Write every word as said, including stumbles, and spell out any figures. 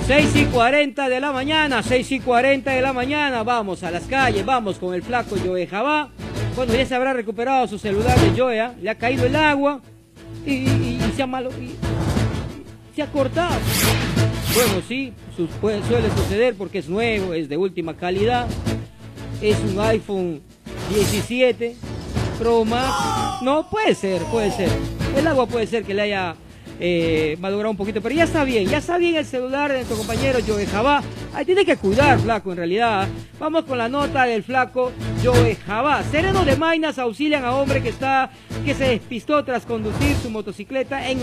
seis y cuarenta de la mañana, seis y cuarenta de la mañana, vamos a las calles, vamos con el flaco Joe Jabá. Bueno, ya se habrá recuperado su celular de Joe, ¿eh? Le ha caído el agua y, y, y se ha malo, y, se ha cortado. Bueno, sí, su, puede, suele suceder porque es nuevo, es de última calidad, es un iPhone diecisiete Pro Max. No, puede ser, puede ser. El agua puede ser que le haya eh, malogrado un poquito, pero ya está bien, ya está bien el celular de nuestro compañero Joe Jabá. Ahí tiene que cuidar, flaco, en realidad. Vamos con la nota del flaco Joe Jabá. Serenos de Maynas auxilian a hombre que está que se despistó tras conducir su motocicleta en